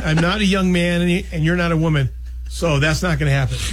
I'm not a young man, and you're not a woman, so that's not going to happen.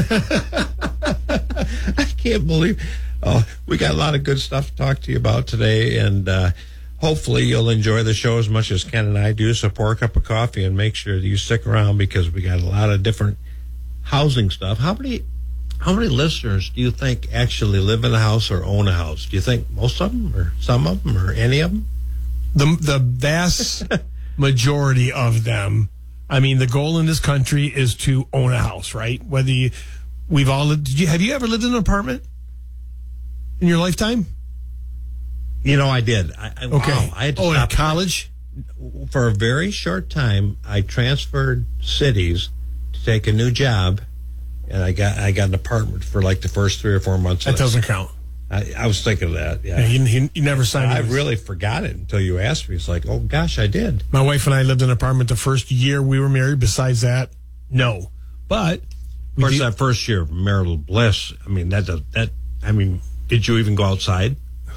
I can't believe. Oh, we got a lot of good stuff to talk to you about today, and hopefully you'll enjoy the show as much as Ken and I do. So pour a cup of coffee and make sure that you stick around because we got a lot of different housing stuff. How many listeners do you think actually live in a house or own a house? Do you think most of them, or some of them, or any of them? The vast majority of them. I mean, the goal in this country is to own a house, right? We've all lived. Have you ever lived in an apartment in your lifetime? You know, I did. Okay. Wow, I had to stop in college? For a very short time, I transferred cities to take a new job, and I got an apartment for like the first 3 or 4 months. That doesn't count. I was thinking of that. Yeah, you never signed. I really forgot it until you asked me. It's like, oh gosh, I did. My wife and I lived in an apartment the first year we were married. Besides that, no. But of course, that first year of marital bliss. I mean, did you even go outside?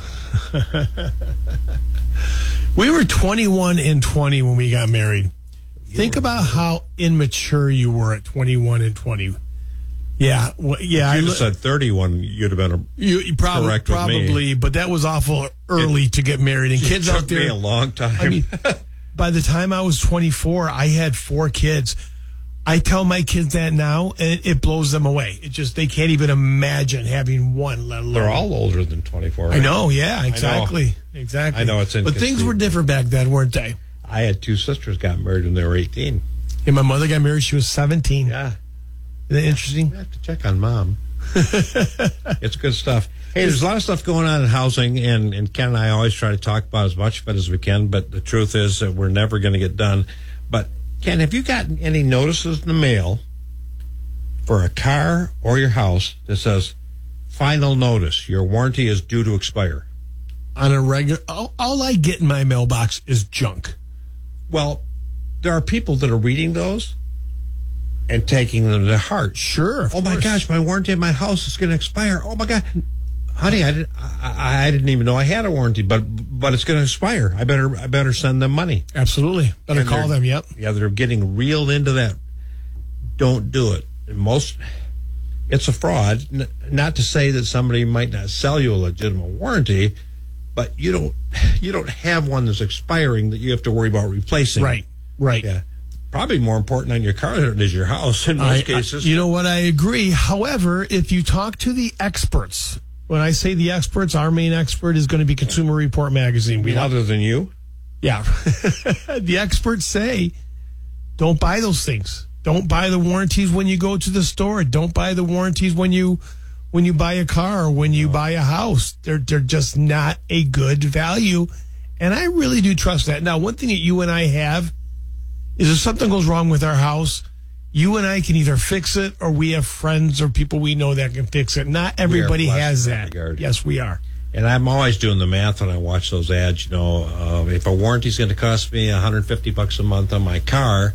We were 21 and 20 when we got married. Think about how immature you were at 21 and 20. Yeah, yeah. If you said 31, you'd have been you correct with me. But that was awful early to get married. And kids out there, it took me a long time. I mean, by the time I was 24, I had 4 kids. I tell my kids that now, and it blows them away. They can't even imagine having one, let alone. They're all older than 24. Right? I know, yeah, exactly. Exactly. I know it's But things were different back then, weren't they? I had 2 sisters got married when they were 18. And my mother got married, she was 17. Yeah. Isn't that interesting? I have to check on Mom. It's good stuff. Hey, there's a lot of stuff going on in housing, and Ken and I always try to talk about as much of it as we can, but the truth is that we're never going to get done. But, Ken, have you gotten any notices in the mail for a car or your house that says, final notice, your warranty is due to expire? On a regular, all I get in my mailbox is junk. Well, there are people that are reading those and taking them to heart. Sure. Oh my gosh, my warranty in my house is going to expire. Oh my God, honey, I didn't even know I had a warranty, but it's going to expire. I better send them money. Absolutely, better call them. Yep. Yeah, they're getting reeled into that. Don't do it. It's a fraud. Not to say that somebody might not sell you a legitimate warranty, but you don't have one that's expiring that you have to worry about replacing. Right. Yeah. Probably more important on your car than it is your house in most cases. You know what? I agree. However, if you talk to the experts, when I say the experts, our main expert is going to be Consumer Report Magazine. Other than you? Yeah. The experts say, don't buy those things. Don't buy the warranties when you go to the store. Don't buy the warranties when you buy a car or when you buy a house. They're just not a good value. And I really do trust that. Now, one thing that you and I have is if something goes wrong with our house, you and I can either fix it or we have friends or people we know that can fix it. Not everybody has that. Yes, we are. And I'm always doing the math when I watch those ads. If a warranty's going to cost me $150 a month on my car,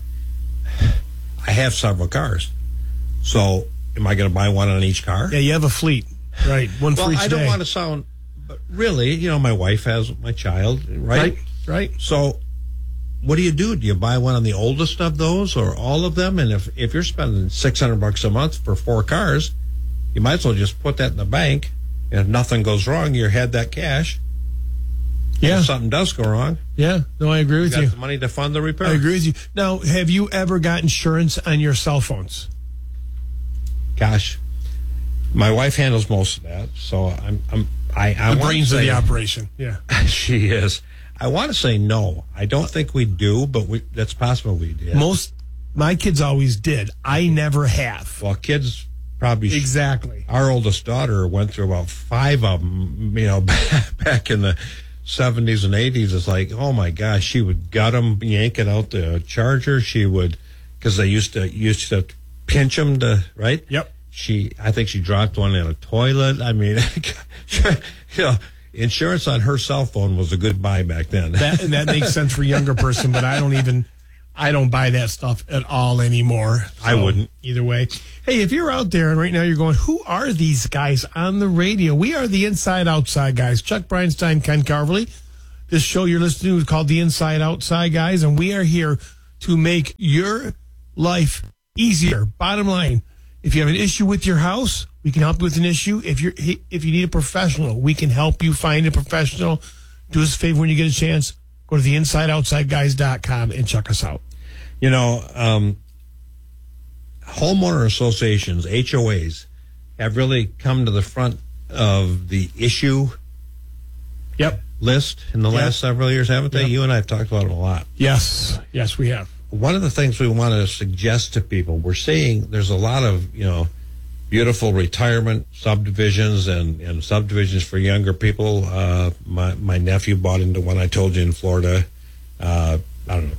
I have several cars. So am I going to buy one on each car? Yeah, you have a fleet. Right. One for each day. I don't want to sound, but really, my wife has my child, right? Right. So what do? Do you buy one on the oldest of those or all of them? And if you're spending $600 a month for 4 cars, you might as well just put that in the bank. And if nothing goes wrong, you had that cash. Yeah. If something does go wrong. Yeah. No, I agree with you. You got the money to fund the repair. I agree with you. Now, have you ever got insurance on your cell phones? Gosh, my wife handles most of that, so I the brains of the operation. Yeah, she is. I want to say no. I don't think we do, but that's possible we did. My kids always did. I never have. Well, kids probably exactly. Our oldest daughter went through about 5 of them. Back in the 70s and 80s. It's like, oh my gosh, she would gut them, yanking out the charger. She would, because they used to pinch them right. Yep. I think she dropped one in a toilet. I mean, insurance on her cell phone was a good buy back then. That makes sense for a younger person, but I don't buy that stuff at all anymore. So, I wouldn't. Either way. Hey, if you're out there and right now you're going, who are these guys on the radio? We are the Inside Outside guys. Chuck Breinstein, Ken Carverly. This show you're listening to is called the Inside Outside guys, and we are here to make your life easier. Bottom line, if you have an issue with your house, we can help you with an issue. If you need a professional, we can help you find a professional. Do us a favor when you get a chance. Go to theinsideoutsideguys.com and check us out. You know, homeowner associations, HOAs, have really come to the front of the issue list in the last several years, haven't they? You and I have talked about it a lot. Yes, we have. One of the things we want to suggest to people, we're seeing there's a lot of, beautiful retirement subdivisions and subdivisions for younger people. My nephew bought into one I told you in Florida, I don't know,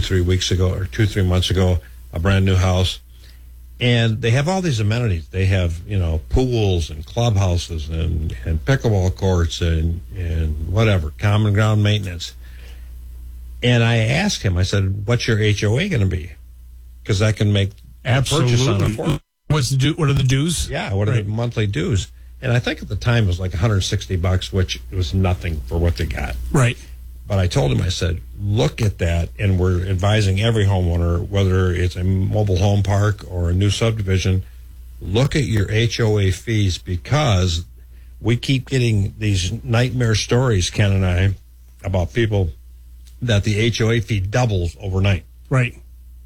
2-3 months ago, a brand new house. And they have all these amenities. They have, pools and clubhouses and pickleball courts and whatever, common ground maintenance. And I asked him, I said, what's your HOA going to be? Because I can make a purchase on it for him. What are the dues? Yeah, what are the monthly dues? And I think at the time it was like $160, which was nothing for what they got. Right. But I told him, I said, look at that, and we're advising every homeowner, whether it's a mobile home park or a new subdivision, look at your HOA fees, because we keep getting these nightmare stories, Ken and I, about people that the HOA fee doubles overnight. Right.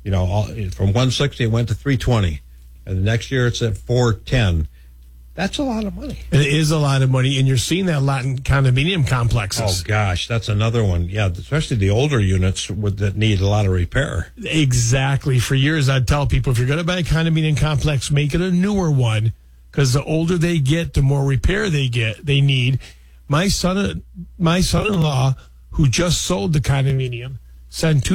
From $160 it went to $320, and the next year it's at $410. That's a lot of money. It is a lot of money, and you're seeing that a lot in condominium complexes. Oh, gosh, that's another one. Yeah, especially the older units that need a lot of repair. Exactly. For years, I'd tell people, if you're going to buy a condominium complex, make it a newer one, because the older they get, the more repair they need. My son-in-law, who just sold the condominium, said in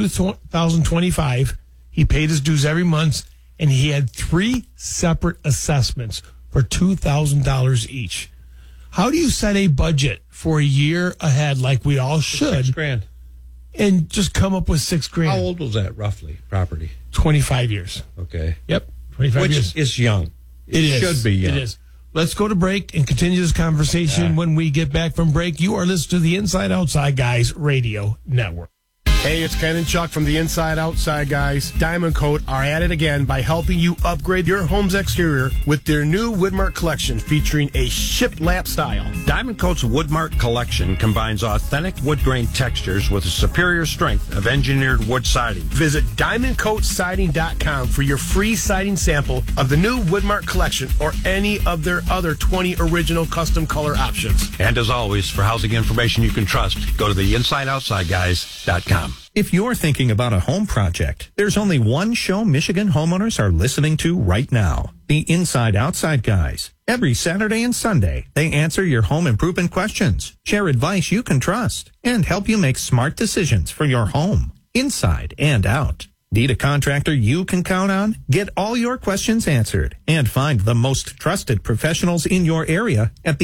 2025, he paid his dues every month, and he had 3 separate assessments for $2,000 each. How do you set a budget for a year ahead, like we all should, $6,000, and just come up with $6,000? How old was that roughly? Property? 25 years. Okay. Yep, 25 years. Which is young. It should be young. It is. Let's go to break and continue this conversation when we get back from break. You are listening to the Inside Outside Guys Radio Network. Hey, it's Ken and Chuck from the Inside Outside Guys. Diamond Coat are at it again by helping you upgrade your home's exterior with their new Woodmark collection featuring a shiplap style. Diamond Coat's Woodmark collection combines authentic wood grain textures with a superior strength of engineered wood siding. Visit DiamondCoatSiding.com for your free siding sample of the new Woodmark collection or any of their other 20 original custom color options. And as always, for housing information you can trust, go to the InsideOutsideGuys.com. If you're thinking about a home project, there's only one show Michigan homeowners are listening to right now. The Inside Outside Guys. Every Saturday and Sunday, they answer your home improvement questions, share advice you can trust, and help you make smart decisions for your home, inside and out. Need a contractor you can count on? Get all your questions answered and find the most trusted professionals in your area at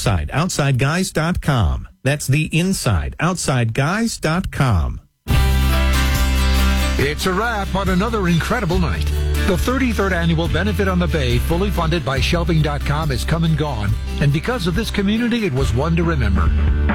theinsideoutsideguys.com. That's theinsideoutsideguys.com. It's a wrap on another incredible night. The 33rd Annual Benefit on the Bay, fully funded by Shelving.com, has come and gone, and because of this community, it was one to remember.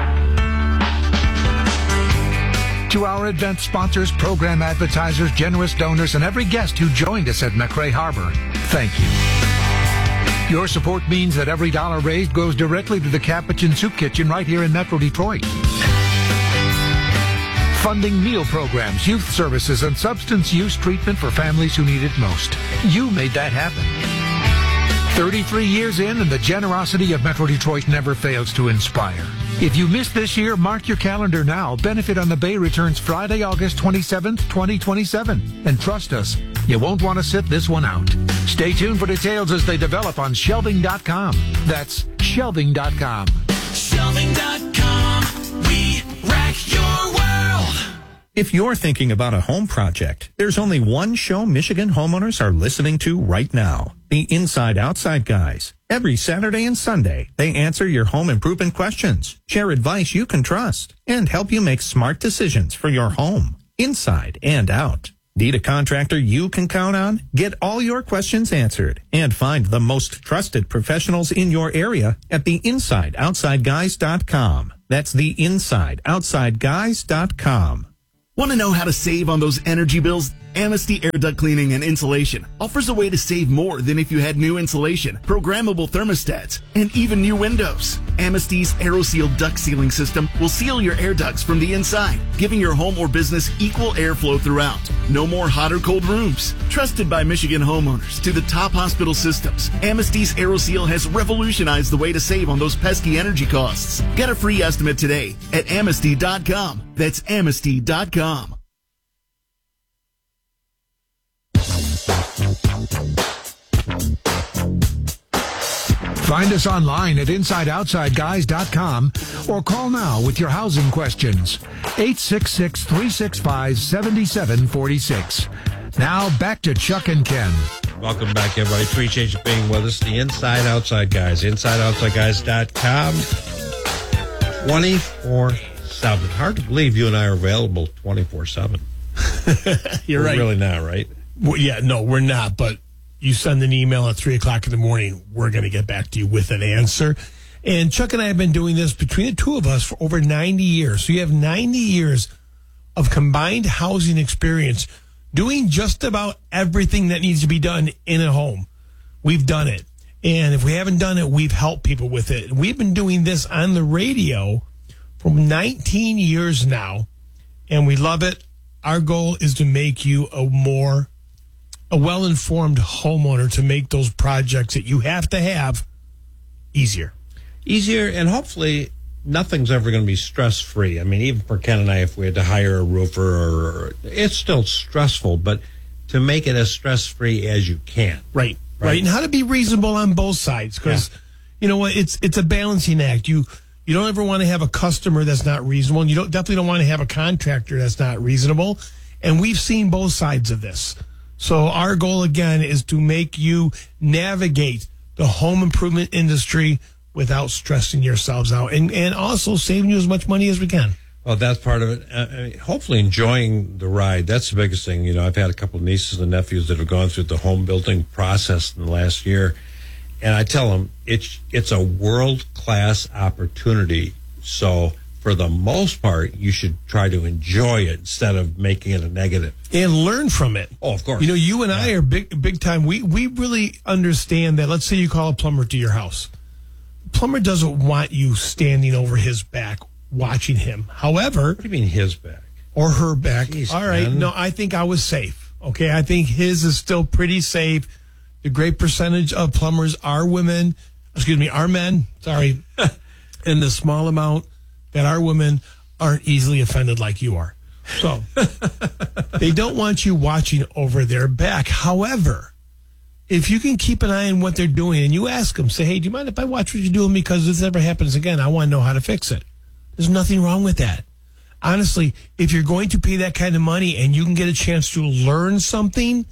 To our event sponsors, program advertisers, generous donors, and every guest who joined us at McRae Harbor, thank you. Your support means that every dollar raised goes directly to the Capuchin Soup Kitchen right here in Metro Detroit. Funding meal programs, youth services, and substance use treatment for families who need it most. You made that happen. 33 years in, and the generosity of Metro Detroit never fails to inspire. If you missed this year, mark your calendar now. Benefit on the Bay returns Friday, August 27th, 2027. And trust us, you won't want to sit this one out. Stay tuned for details as they develop on Shelving.com. That's Shelving.com. Shelving.com. We rack your world. If you're thinking about a home project, there's only one show Michigan homeowners are listening to right now. The Inside Outside Guys. Every Saturday and Sunday, they answer your home improvement questions, share advice you can trust, and help you make smart decisions for your home, inside and out. Need a contractor you can count on? Get all your questions answered and find the most trusted professionals in your area at theinsideoutsideguys.com. That's theinsideoutsideguys.com. Want to know how to save on those energy bills? Amnesty Air Duct Cleaning and Insulation offers a way to save more than if you had new insulation, programmable thermostats, and even new windows. Amnesty's AeroSeal duct sealing system will seal your air ducts from the inside, giving your home or business equal airflow throughout. No more hot or cold rooms. Trusted by Michigan homeowners to the top hospital systems, Amnesty's AeroSeal has revolutionized the way to save on those pesky energy costs. Get a free estimate today at Amnesty.com. That's Amnesty.com. Find us online at InsideOutsideGuys.com or call now with your housing questions. 866-365-7746. Now back to Chuck and Ken. Welcome back, everybody. Appreciate you being with us. The Inside Outside Guys. InsideOutsideGuys.com. 24/7. Hard to believe you and I are available 24/7. You're We're right. really not, right? Well, yeah, no, we're not. But you send an email at 3:00 in the morning, we're going to get back to you with an answer. And Chuck and I have been doing this between the two of us for over 90 years. So you have 90 years of combined housing experience doing just about everything that needs to be done in a home. We've done it. And if we haven't done it, we've helped people with it. We've been doing this on the radio for 19 years now, and we love it. Our goal is to make you a well-informed homeowner, to make those projects that you have to have easier. Easier, and hopefully nothing's ever going to be stress-free. I mean, even for Ken and I, if we had to hire a roofer, it's still stressful, but to make it as stress-free as you can. Right. And how to be reasonable on both sides, because you know what, it's a balancing act. You don't ever want to have a customer that's not reasonable, and you definitely don't want to have a contractor that's not reasonable. And we've seen both sides of this. So our goal again is to make you navigate the home improvement industry without stressing yourselves out, and also saving you as much money as we can. Well, that's part of it. Hopefully enjoying the ride. That's the biggest thing. You know, I've had a couple of nieces and nephews that have gone through the home building process in the last year. And I tell them it's a world-class opportunity. So for the most part, you should try to enjoy it instead of making it a negative. And learn from it. Oh, of course. You know, you and I are big time. We really understand that. Let's say you call a plumber to your house. Plumber doesn't want you standing over his back watching him. However, What do you mean his back? or her back. Jeez, all right. man. No, I think I was safe. Okay. I think his is still pretty safe. The great percentage of plumbers are men. Sorry. And the small amount that are women aren't easily offended like you are. So they don't want you watching over their back. However, if you can keep an eye on what they're doing and you ask them, say, hey, do you mind if I watch what you're doing? Because if this ever happens again, I want to know how to fix it. There's nothing wrong with that. Honestly, if you're going to pay that kind of money and you can get a chance to learn something,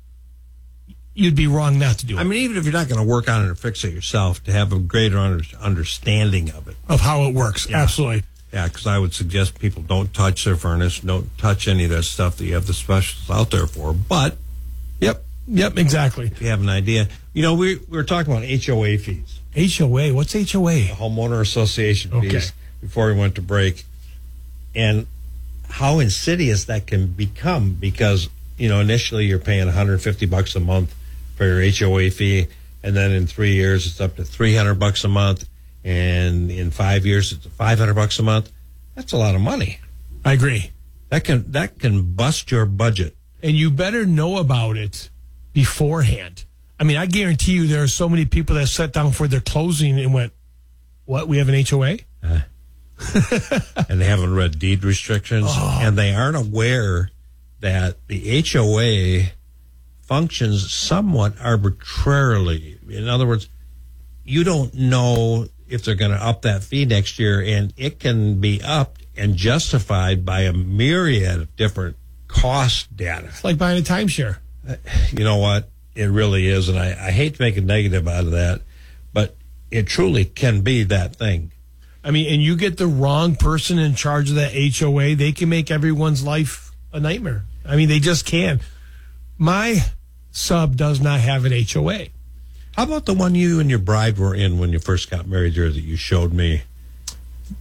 you'd be wrong not to do it. I mean, even if you're not going to work on it or fix it yourself, to have a greater understanding of it. Of how it works. Yeah. Absolutely. Yeah, because I would suggest people don't touch their furnace, don't touch any of that stuff that you have the specialists out there for. But Yep, exactly. if you have an idea, you know, we were talking about HOA fees, HOA. What's HOA? homeowner association fees, Okay. before we went to break, and how insidious that can become because, you know, initially you're paying $150 a month for your HOA fee, and then in 3 years it's up to $300 a month, and in 5 years it's $500 a month. That's a lot of money. I agree. That can bust your budget. And you better know about it beforehand. I mean, I guarantee you there are so many people that sat down for their closing and went, what, we have an HOA? And they haven't read deed restrictions, and they aren't aware that the HOA functions somewhat arbitrarily. In other words, you don't know if they're going to up that fee next year, and it can be upped and justified by a myriad of different cost data. It's like buying a timeshare. You know what? It really is, and I hate to make a negative out of that, but it truly can be that thing. I mean, and you get the wrong person in charge of that HOA, they can make everyone's life a nightmare. I mean, they just can. My sub does not have an HOA. How about the one you and your bride were in when you first got married here that you showed me?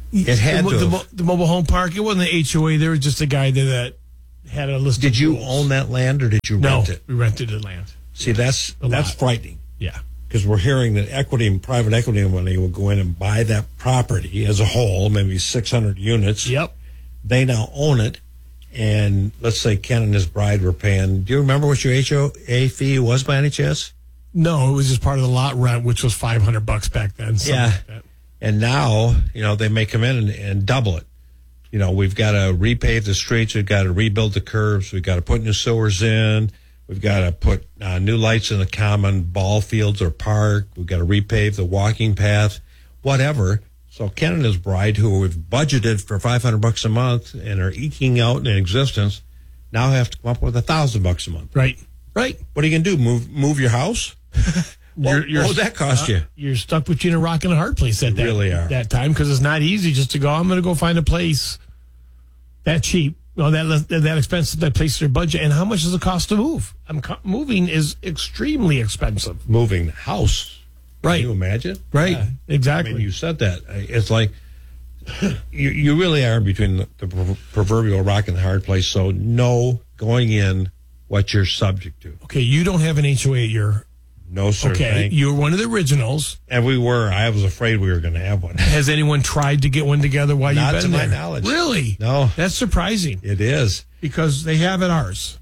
It had to have. the mobile home park. It wasn't the HOA. There was just a guy that had a list. Did of you rules. own that land or did you No, rent it? we rented the land. See, that's lot. frightening. Yeah. Because we're hearing that equity and private equity money will go in and buy that property as a whole, maybe 600 units. Yep. They now own it. And let's say Ken and his bride were paying. Do you remember what your HOA fee was by any chance? No, it was just part of the lot rent, which was $500 back then. something like that. And now, they may come in and double it. We've got to repave the streets. We've got to rebuild the curbs. We've got to put new sewers in. We've got to put new lights in the common ball fields or park. We've got to repave the walking path, whatever. So Ken and his bride, who we've budgeted for $500 a month and are eking out in existence, now have to come up with $1,000 a month. Right. What are you going to do? Move your house? What would that cost you? You're stuck between a rock and a hard place at that, really are. that time because it's not easy just to go, I'm going to go find a place that cheap, that expensive, that places their budget. And how much does it cost to move? Moving is extremely expensive. Moving the house. Right. Can you imagine? Right. Yeah. Exactly. I mean, you said that. It's like you really are between the proverbial rock and the hard place. So know going in what you're subject to. Okay, you don't have an HOA at your... No, sir. Okay, you're one of the originals. And I was afraid we were going to have one. Has anyone tried to get one together while you've been there? Not to my knowledge. Really? No. That's surprising. It is. Because they have at ours.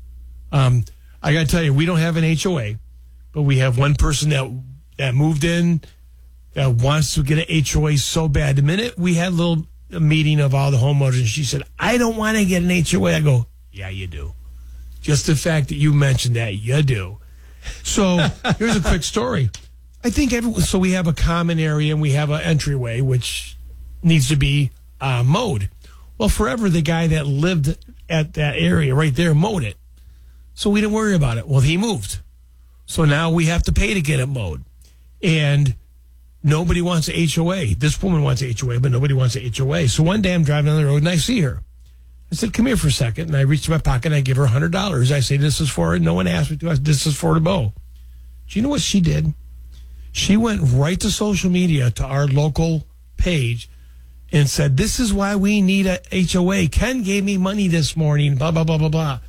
I got to tell you, we don't have an HOA, but we have one person that moved in that wants to get an HOA so bad. The minute we had a meeting of all the homeowners, and she said, I don't want to get an HOA. I go, yeah, you do. Just the fact that you mentioned that, you do. So here's a quick story. I think so we have a common area and we have an entryway, which needs to be mowed. Well, forever, the guy that lived at that area right there mowed it. So we didn't worry about it. Well, he moved. So now we have to pay to get it mowed. And nobody wants a HOA. This woman wants a HOA, but nobody wants a HOA. So one day I'm driving down the road and I see her. I said, come here for a second. And I reached in my pocket and I give her $100. I say, this is for her. No one asked me to. I said, this is for the mow. Do you know what she did? She went right to social media, to our local page, and said, this is why we need a HOA. Ken gave me money this morning, blah, blah, blah, blah, blah.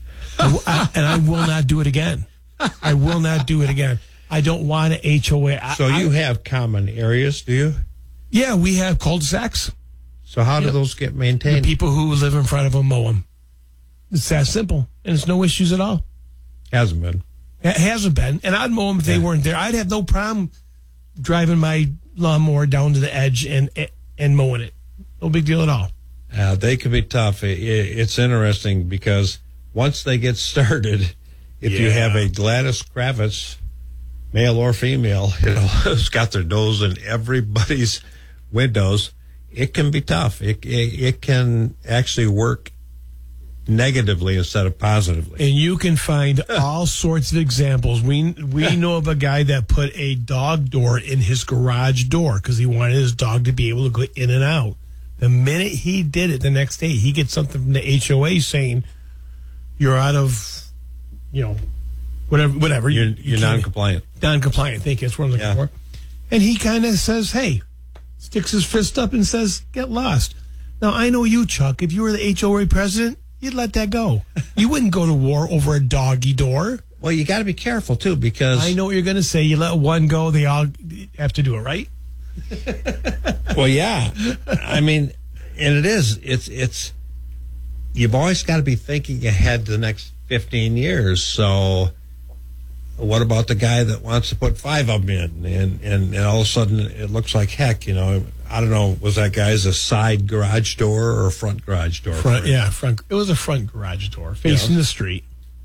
And I will not do it again. I will not do it again. I don't want an HOA. So you have common areas, do you? Yeah, we have cul-de-sacs. So how do those get maintained? The people who live in front of them mow them. It's that simple. And it's no issues at all. Hasn't been. It hasn't been. And I'd mow them if they weren't there. I'd have no problem driving my lawnmower down to the edge and mowing it. No big deal at all. They can be tough. It's interesting because once they get started, if you have a Gladys Kravitz, male or female, who's got their nose in everybody's windows, it can be tough. It can actually work negatively instead of positively. And you can find all sorts of examples. We know of a guy that put a dog door in his garage door because he wanted his dog to be able to go in and out. The minute he did it, the next day, he gets something from the HOA saying, you're out of, whatever. You're non-compliant. Non-compliant, thank you. That's what I'm looking for. And he kind of says, hey, sticks his fist up and says, get lost. Now, I know you, Chuck. If you were the HOA president, you'd let that go. You wouldn't go to war over a doggy door. Well, you got to be careful, too, because... I know what you're going to say. You let one go, they all have to do it, right? Well, yeah. I mean, and it is. It's you've always got to be thinking ahead to the next 15 years. So what about the guy that wants to put 5 of them in and all of a sudden it looks like heck, I don't know, was that guy's a side garage door or a front garage door? Front. It was a front garage door facing the street.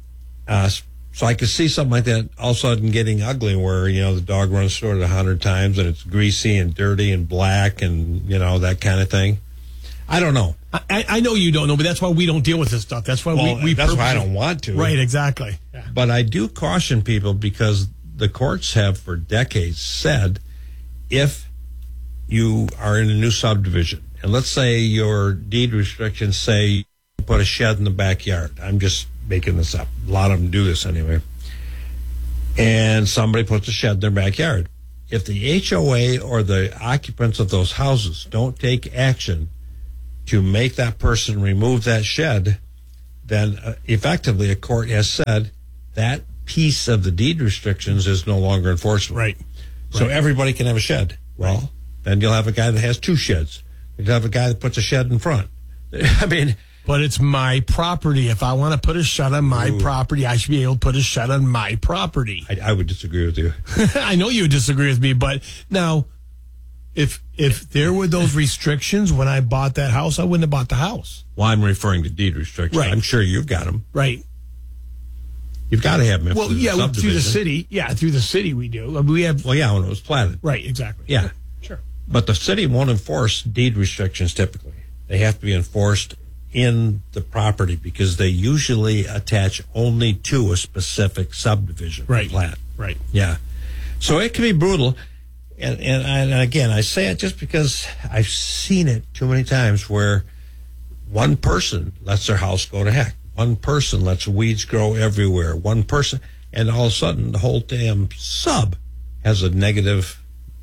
So I could see something like that all of a sudden getting ugly where, the dog runs through it 100 times and it's greasy and dirty and black and, that kind of thing. I don't know. I know you don't know, but that's why we don't deal with this stuff. That's why that's why I don't want to. Right, exactly. Yeah. But I do caution people because the courts have for decades said if you are in a new subdivision, and let's say your deed restrictions say you put a shed in the backyard. I'm just making this up. A lot of them do this anyway. And somebody puts a shed in their backyard. if the HOA or the occupants of those houses don't take action to make that person remove that shed, then effectively a court has said that piece of the deed restrictions is no longer enforceable. Right. So everybody can have a shed. Well, then you'll have a guy that has two sheds. You'll have a guy that puts a shed in front. I mean, but it's my property. If I want to put a shed on my property, I should be able to put a shed on my property. I would disagree with you. I know you would disagree with me, but now, if there were those restrictions when I bought that house, I wouldn't have bought the house. Well, I'm referring to deed restrictions. Right. I'm sure you've got them. Right. You've got to have them. Well, yeah, through the city. Yeah, through the city we do. We have. Well, yeah, when it was platted. Right, exactly. Yeah. Sure. But the city won't enforce deed restrictions typically. They have to be enforced in the property because they usually attach only to a specific subdivision plat. Right. Yeah. So it can be brutal. And again, I say it just because I've seen it too many times where one person lets their house go to heck. One person lets weeds grow everywhere. One person, and all of a sudden the whole damn sub has a negative,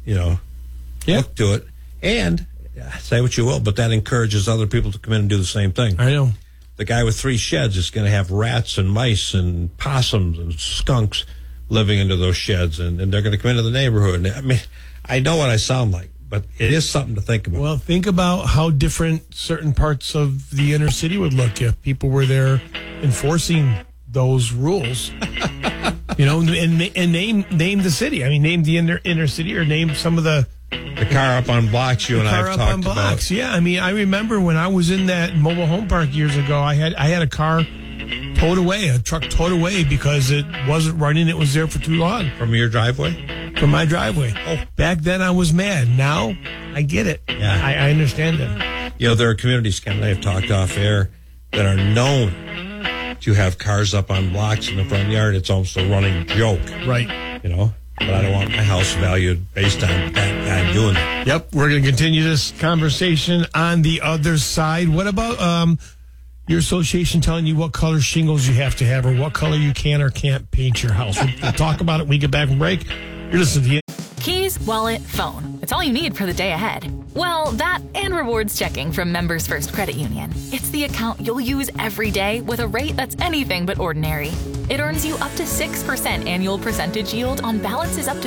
look to it. And say what you will, but that encourages other people to come in and do the same thing. I know. The guy with 3 sheds is going to have rats and mice and possums and skunks living into those sheds, and they're going to come into the neighborhood. I mean, I know what I sound like, but it is something to think about. Well, think about how different certain parts of the inner city would look if people were there enforcing those rules. And name the city. I mean, name the inner city, or name some of the car up on blocks you and I have talked about. Yeah, I mean, I remember when I was in that mobile home park years ago, I had a car towed away, a truck towed away because it wasn't running. It was there for too long. From your driveway? From my driveway. Oh, back then I was mad. Now I get it. Yeah. I understand it. There are communities, Ken and I have talked off air, that are known to have cars up on blocks in the front yard. It's almost a running joke. Right. But I don't want my house valued based on that guy doing it. Yep. We're going to continue this conversation on the other side. What about your association telling you what color shingles you have to have, or what color you can or can't paint your house? We'll talk about it when we get back from break. You're listening to the Keys, wallet, phone. It's all you need for the day ahead. Well, that and rewards checking from Members First Credit Union. It's the account you'll use every day with a rate that's anything but ordinary. It earns you up to 6% annual percentage yield on balances up to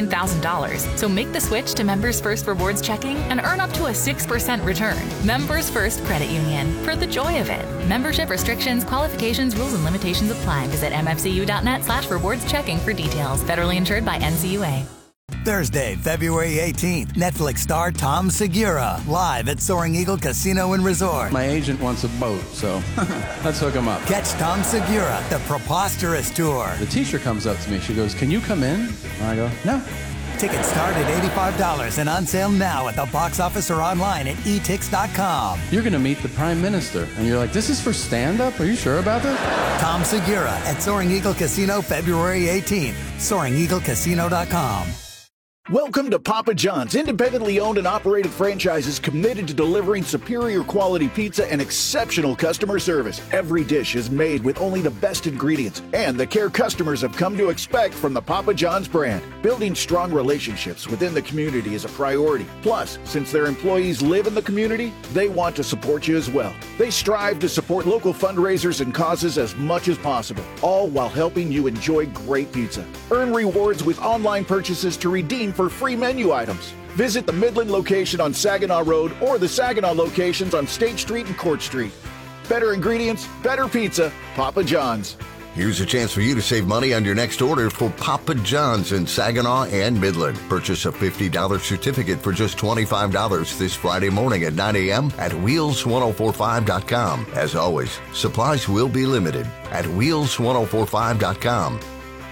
$15,000. So make the switch to Members First Rewards Checking and earn up to a 6% return. Members First Credit Union. For the joy of it. Membership restrictions, qualifications, rules, and limitations apply. Visit mfcu.net/rewards checking for details. Federally insured by NCUA. Thursday, February 18th, Netflix star Tom Segura, live at Soaring Eagle Casino and Resort. My agent wants a boat, so let's hook him up. Catch Tom Segura, the Preposterous Tour. The teacher comes up to me. She goes, "Can you come in?" And I go, "No." Tickets start at $85 and on sale now at the box office or online at etix.com. You're going to meet the Prime Minister. And you're like, "This is for stand-up? Are you sure about this?" Tom Segura at Soaring Eagle Casino, February 18th. SoaringEagleCasino.com. Welcome to Papa John's, independently owned and operated franchises committed to delivering superior quality pizza and exceptional customer service. Every dish is made with only the best ingredients and the care customers have come to expect from the Papa John's brand. Building strong relationships within the community is a priority. Plus, since their employees live in the community, they want to support you as well. They strive to support local fundraisers and causes as much as possible, all while helping you enjoy great pizza. Earn rewards with online purchases to redeem for free menu items. Visit the Midland location on Saginaw Road or the Saginaw locations on State Street and Court Street. Better ingredients, better pizza, Papa John's. Here's a chance for you to save money on your next order for Papa John's in Saginaw and Midland. Purchase a $50 certificate for just $25 this Friday morning at 9 a.m. at Wheels1045.com. As always, supplies will be limited at Wheels1045.com.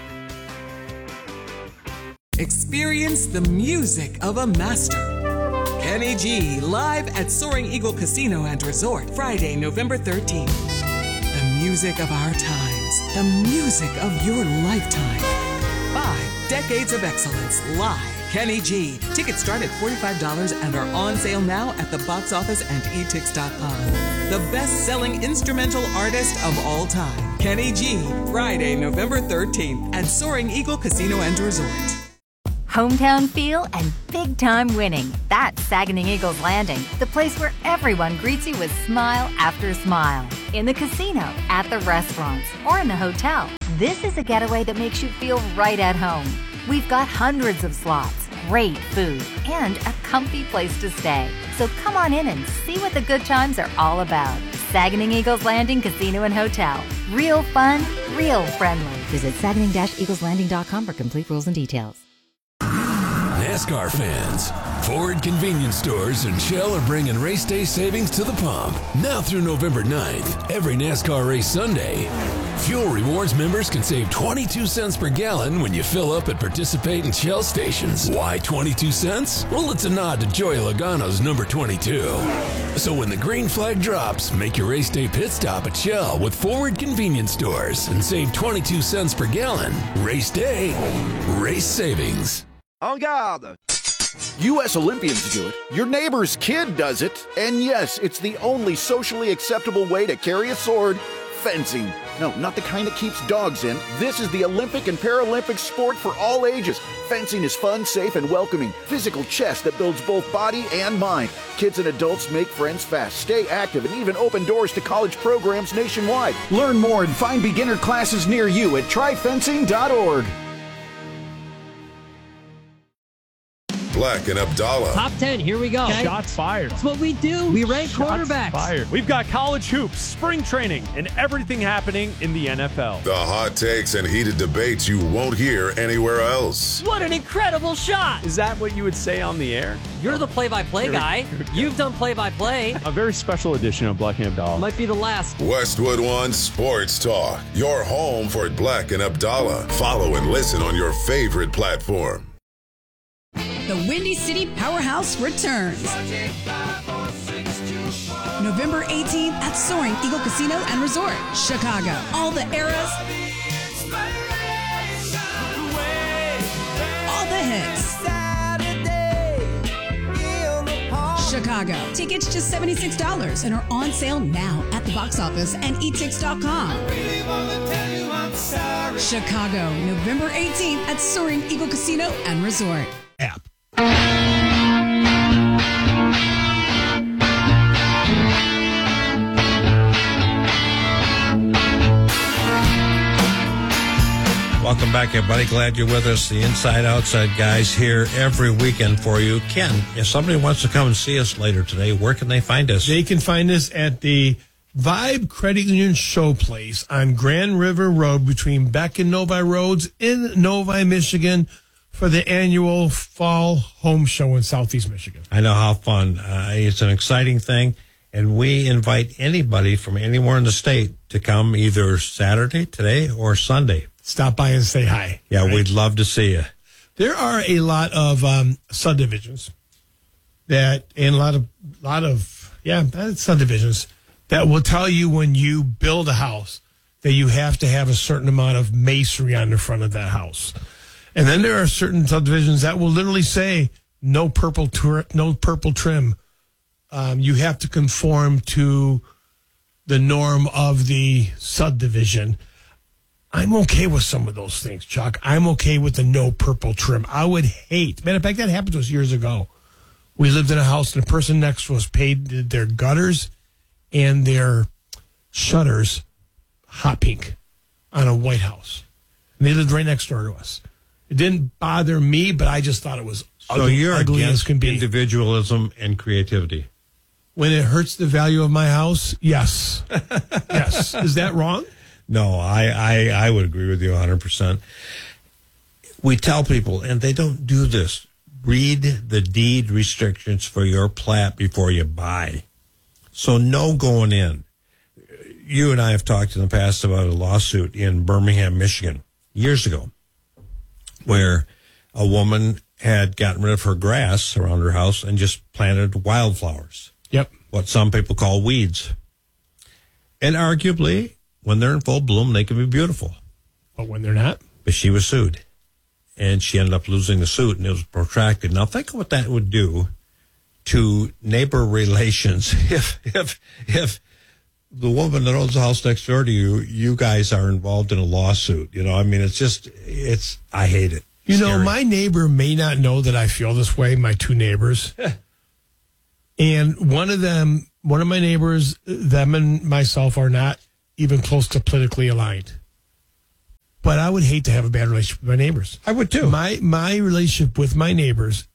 Experience the music of a master. Kenny G live at Soaring Eagle Casino and Resort, Friday, November 13th. The music of our times, the music of your lifetime. 5 decades of excellence live. Kenny G. Tickets start at $45 and are on sale now at the box office and etix.com. The best-selling instrumental artist of all time, Kenny G. Friday, November 13th at Soaring Eagle Casino and Resort. hometown feel, and big-time winning. That's Saginaw Eagles Landing, the place where everyone greets you with smile after smile. In the casino, at the restaurants, or in the hotel. This is a getaway that makes you feel right at home. We've got hundreds of slots, great food, and a comfy place to stay. So come on in and see what the good times are all about. Saginaw Eagles Landing Casino and Hotel. Real fun, real friendly. Visit Saginaw-EaglesLanding.com for complete rules and details. NASCAR fans, Ford Convenience Stores and Shell are bringing race day savings to the pump. Now through November 9th, every NASCAR race Sunday, Fuel Rewards members can save 22 cents per gallon when you fill up at participating Shell stations. Why 22 cents? Well, it's a nod to Joey Logano's number 22. So when the green flag drops, make your race day pit stop at Shell with Ford Convenience Stores and save 22 cents per gallon. Race day, race savings. En garde! U.S. Olympians do it, your neighbor's kid does it, and yes, it's the only socially acceptable way to carry a sword, fencing. No, not the kind that keeps dogs in. This is the Olympic and Paralympic sport for all ages. Fencing is fun, safe, and welcoming. Physical chess that builds both body and mind. Kids and adults make friends fast, stay active, and even open doors to college programs nationwide. Learn more and find beginner classes near you at tryfencing.org. Black and Abdallah. Top 10, here we go. Okay. Shots fired. That's what we do. We rank quarterbacks. Fired. We've got college hoops, spring training, and everything happening in the NFL. The hot takes and heated debates you won't hear anywhere else. What an incredible shot. Is that what you would say on the air? You're the play-by-play guy. You've done play-by-play. A very special edition of Black and Abdallah. Might be the last. Westwood One Sports Talk. Your home for Black and Abdallah. Follow and listen on your favorite platform. The Windy City Powerhouse returns. November 18th at Soaring Eagle Casino and Resort, Chicago. All the eras. All the hits. Chicago. Tickets just $76 and are on sale now at the box office and etix.com. Chicago, November 18th at Soaring Eagle Casino and Resort. App. Welcome back, everybody. Glad you're with us. The Inside Outside guys here every weekend for you. Ken, if somebody wants to come and see us later today, where can they find us? They can find us at the Vibe Credit Union Showplace on Grand River Road between Beck and Novi Roads in Novi, Michigan, for the annual Fall Home Show in Southeast Michigan. I know how fun. It's an exciting thing, and we invite anybody from anywhere in the state to come either Saturday, today, or Sunday. Stop by and say hi. Yeah, right? We'd love to see you. There are a lot of subdivisions that, and a lot of subdivisions that will tell you when you build a house that you have to have a certain amount of masonry on the front of that house. And then there are certain subdivisions that will literally say no purple trim. You have to conform to the norm of the subdivision. I'm okay with some of those things, Chuck. I'm okay with the no purple trim. I would hate. Matter of fact, that happened to us years ago. We lived in a house and the person next to us paid their gutters and their shutters hot pink on a white house. And they lived right next door to us. It didn't bother me, but I just thought it was ugly as can be. Individualism and creativity. When it hurts the value of my house, yes. Yes. Is that wrong? No, I would agree with you 100%. We tell people, and they don't do this, read the deed restrictions for your plat before you buy. So no going in. You and I have talked in the past about a lawsuit in Birmingham, Michigan, years ago, where a woman had gotten rid of her grass around her house and just planted wildflowers. Yep. What some people call weeds. And arguably, when they're in full bloom, they can be beautiful. But when they're not? But she was sued. And she ended up losing the suit, and it was protracted. Now, think of what that would do to neighbor relations if the woman that owns the house next door to you guys are involved in a lawsuit. You know, I mean, I hate it. You know, my neighbor may not know that I feel this way, my two neighbors. And one of my neighbors, them and myself are not even close to politically aligned. But I would hate to have a bad relationship with my neighbors. I would too. My relationship with my neighbors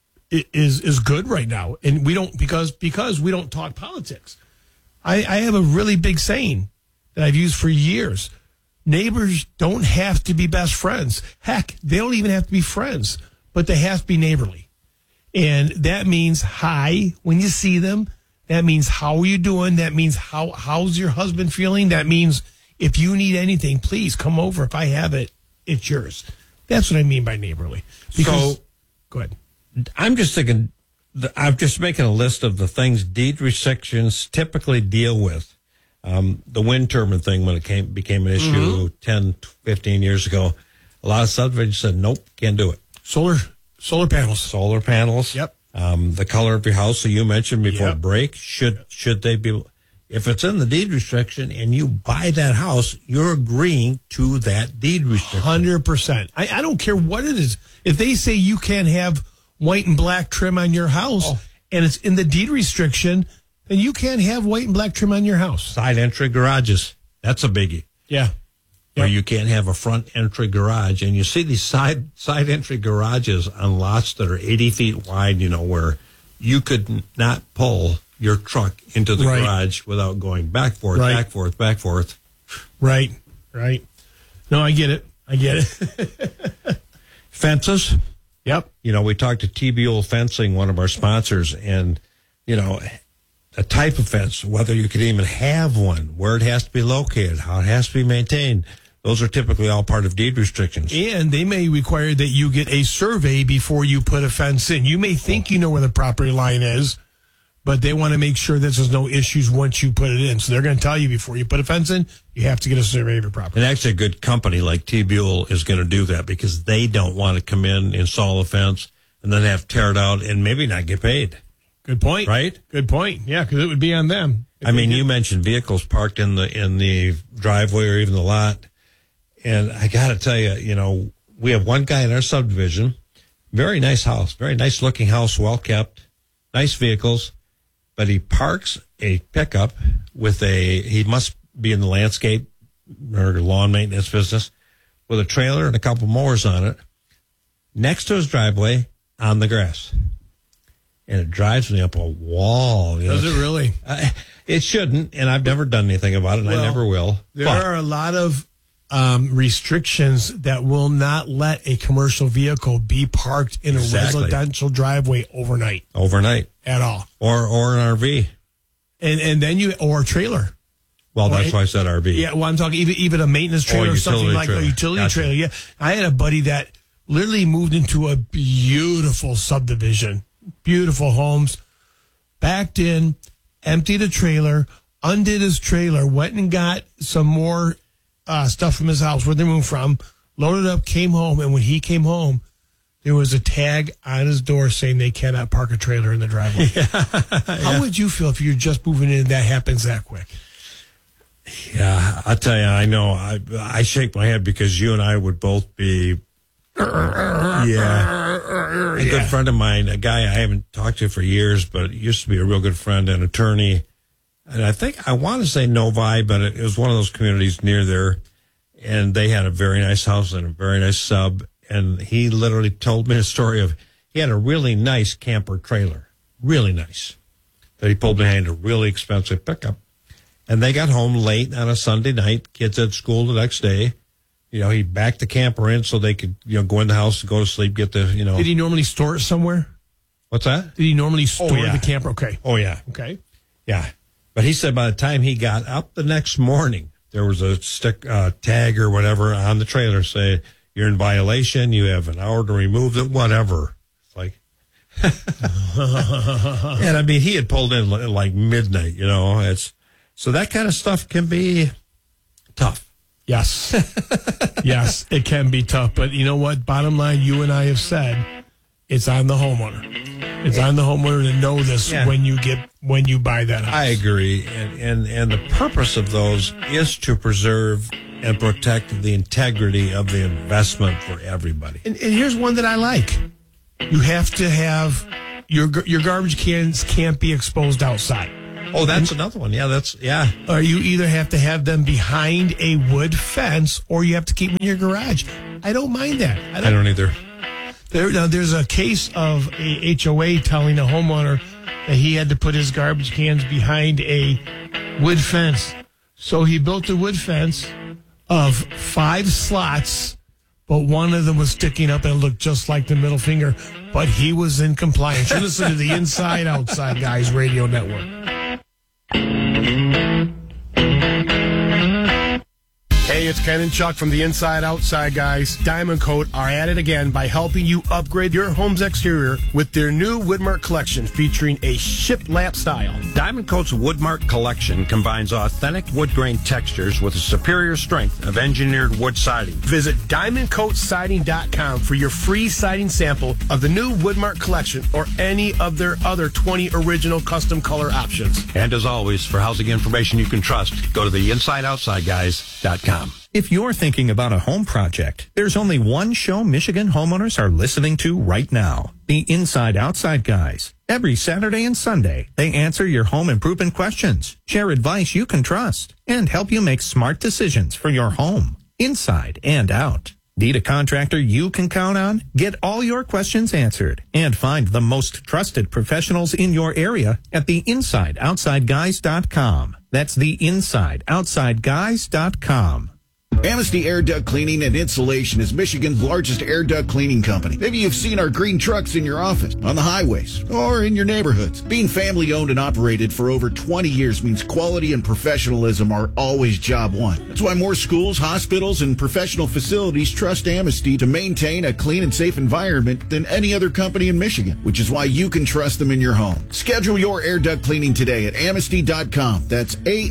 is good right now. And we don't, because we don't talk politics. I have a really big saying that I've used for years. Neighbors don't have to be best friends. Heck, they don't even have to be friends, but they have to be neighborly. And that means hi when you see them. That means how are you doing? That means how's your husband feeling? That means if you need anything, please come over. If I have it, it's yours. That's what I mean by neighborly. Because, go ahead. I'm just thinking, I'm just making a list of the things deed restrictions typically deal with. The wind turbine thing, when it became an issue 10, 15 years ago, a lot of subdivisions said, nope, can't do it. Solar panels. Solar panels. Yep. The color of your house, so you mentioned before break, should they be, if it's in the deed restriction and you buy that house, you're agreeing to that deed restriction. 100%. I don't care what it is. If they say you can't have white and black trim on your house and it's in the deed restriction, then you can't have white and black trim on your house. Side entry garages. That's a biggie. Yeah. Where you can't have a front entry garage. And you see these side entry garages on lots that are 80 feet wide, where you could not pull your truck into the garage without going back, forth, back, forth, back, forth. Right. No, I get it. Fences. Yep. We talked to TBUL Fencing, one of our sponsors, and, a type of fence, whether you could even have one, where it has to be located, how it has to be maintained. Those are typically all part of deed restrictions. And they may require that you get a survey before you put a fence in. You may think you know where the property line is, but they want to make sure that there's no issues once you put it in. So they're going to tell you before you put a fence in, you have to get a survey of your property. And actually a good company like T-Buell is going to do that because they don't want to come in, install a fence, and then have to tear it out and maybe not get paid. Good point. Right? Good point. Yeah, because it would be on them. I mean, you mentioned vehicles parked in the driveway or even the lot. And I got to tell you, we have one guy in our subdivision, very nice house, very nice looking house, well kept, nice vehicles, but he parks a pickup with he must be in the landscape or lawn maintenance business, with a trailer and a couple mowers on it next to his driveway on the grass. And it drives me up a wall. Does it really? It shouldn't, and I've never done anything about it, and I never will. There are a lot of restrictions that will not let a commercial vehicle be parked in a residential driveway overnight. At all. Or an RV. And then or a trailer. Well, that's why I said RV. Yeah, well, I'm talking even a maintenance trailer or something like a utility trailer. Yeah, I had a buddy that literally moved into a beautiful subdivision. Beautiful homes, backed in, emptied a trailer, undid his trailer, went and got some more stuff from his house where they moved from, loaded up, came home, and when he came home, there was a tag on his door saying they cannot park a trailer in the driveway. How would you feel if you're just moving in and that happens that quick? Yeah, I'll tell you, I know. I shake my head because you and I would both be... A good friend of mine, a guy I haven't talked to for years, but used to be a real good friend, an attorney. And I want to say Novi, but it was one of those communities near there. And they had a very nice house and a very nice sub. And he literally told me a story of, he had a really nice camper trailer, really nice, that he pulled behind a really expensive pickup. And they got home late on a Sunday night, kids at school the next day. He backed the camper in so they could, go in the house, go to sleep, get the, Did he normally store it somewhere? What's that? Did he normally store the camper? Okay. Oh, yeah. Okay. Yeah. But he said by the time he got up the next morning, there was a tag or whatever on the trailer say, you're in violation, you have an hour to remove it, whatever. It's like, and I mean, he had pulled in like midnight, so that kind of stuff can be tough. Yes. Yes, it can be tough. But you know what? Bottom line, you and I have said, it's on the homeowner. It's on the homeowner to know this when you buy that house. I agree. And the purpose of those is to preserve and protect the integrity of the investment for everybody. And here's one that I like. You have to have your garbage cans can't be exposed outside. Oh, that's another one. Yeah, Or you either have to have them behind a wood fence or you have to keep them in your garage. I don't mind that. I don't either. There's a case of a HOA telling a homeowner that he had to put his garbage cans behind a wood fence. So he built a wood fence of 5 slots, but one of them was sticking up and it looked just like the middle finger, but he was in compliance. You listen to the Inside Outside Guys Radio Network. Hey, it's Ken and Chuck from the Inside Outside Guys. Diamond Coat are at it again by helping you upgrade your home's exterior with their new Woodmark collection featuring a shiplap style. Diamond Coat's Woodmark collection combines authentic wood grain textures with a superior strength of engineered wood siding. Visit DiamondCoatSiding.com for your free siding sample of the new Woodmark collection or any of their other 20 original custom color options. And as always, for housing information you can trust, go to the InsideOutsideGuys.com. If you're thinking about a home project, there's only one show Michigan homeowners are listening to right now. The Inside Outside Guys. Every Saturday and Sunday, they answer your home improvement questions, share advice you can trust, and help you make smart decisions for your home, inside and out. Need a contractor you can count on? Get all your questions answered and find the most trusted professionals in your area at the InsideOutsideGuys.com. That's the InsideOutsideGuys.com. Amnesty Air Duct Cleaning and Insulation is Michigan's largest air duct cleaning company. Maybe you've seen our green trucks in your office, on the highways, or in your neighborhoods. Being family owned and operated for over 20 years means quality and professionalism are always job one. That's why more schools, hospitals, and professional facilities trust Amnesty to maintain a clean and safe environment than any other company in Michigan, which is why you can trust them in your home. Schedule your air duct cleaning today at Amnesty.com. That's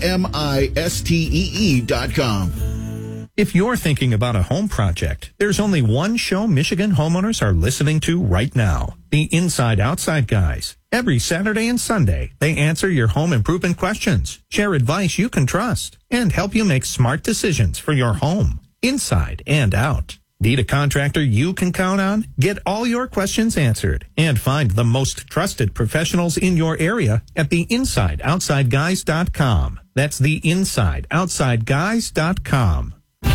AMISTEE.com. If you're thinking about a home project, there's only one show Michigan homeowners are listening to right now. The Inside Outside Guys. Every Saturday and Sunday, they answer your home improvement questions, share advice you can trust, and help you make smart decisions for your home, inside and out. Need a contractor you can count on? Get all your questions answered and find the most trusted professionals in your area at the InsideOutsideGuys.com. That's the InsideOutsideGuys.com.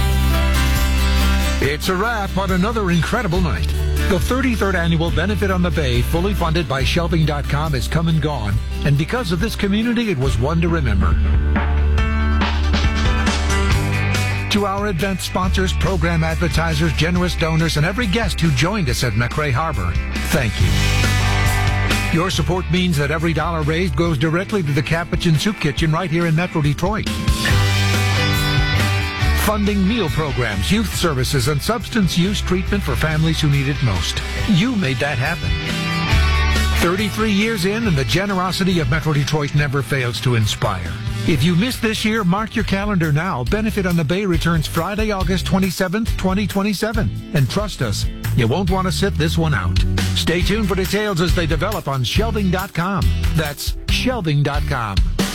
It's a wrap on another incredible night. The 33rd Annual Benefit on the Bay, fully funded by Shelving.com, is come and gone, and because of this community, it was one to remember. To our event sponsors, program advertisers, generous donors, and every guest who joined us at McRae Harbor, thank you. Your support means that every dollar raised goes directly to the Capuchin Soup Kitchen right here in Metro Detroit. Funding meal programs, youth services, and substance use treatment for families who need it most. You made that happen. 33 years in, and the generosity of Metro Detroit never fails to inspire. If you missed this year, mark your calendar now. Benefit on the Bay returns Friday, August 27th, 2027. And trust us, you won't want to sit this one out. Stay tuned for details as they develop on Shelving.com. That's Shelving.com.